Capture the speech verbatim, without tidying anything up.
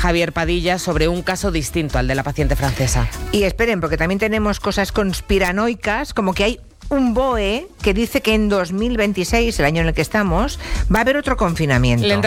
Javier Padilla sobre un caso distinto al de la paciente francesa. Y esperen, porque también tenemos cosas conspiranoicas, como que hay un B O E que dice que en dos mil veintiséis, el año en el que estamos, va a haber otro confinamiento.